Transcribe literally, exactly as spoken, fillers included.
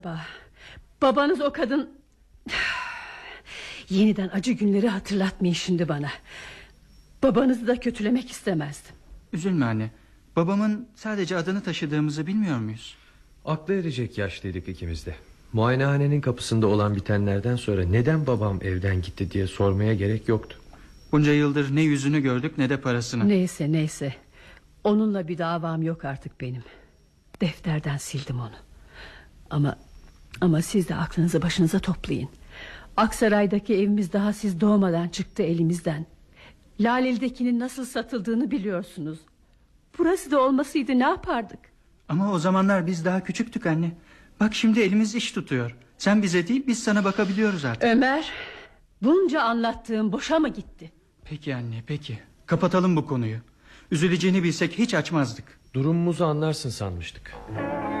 Bah, babanız o kadın... Yeniden acı günleri hatırlatmayın şimdi bana. Babanızı da kötülemek istemezdim. Üzülme anne. Babamın sadece adını taşıdığımızı bilmiyor muyuz? Aklı erecek yaşlıydık ikimiz de. Muayenehanenin kapısında olan bitenlerden sonra neden babam evden gitti diye sormaya gerek yoktu. Bunca yıldır ne yüzünü gördük ne de parasını. Neyse neyse. Onunla bir davam yok artık benim. Defterden sildim onu. Ama ama siz de aklınızı başınıza toplayın. Aksaray'daki evimiz daha siz doğmadan çıktı elimizden. Laleli'dekinin nasıl satıldığını biliyorsunuz. Burası da olmasaydı ne yapardık? Ama o zamanlar biz daha küçüktük anne. Bak şimdi elimiz iş tutuyor. Sen bize değil, biz sana bakabiliyoruz artık. Ömer, bunca anlattığım boşa mı gitti? Peki anne, peki. Kapatalım bu konuyu. Üzüleceğini bilsek hiç açmazdık. Durumumuzu anlarsın sanmıştık.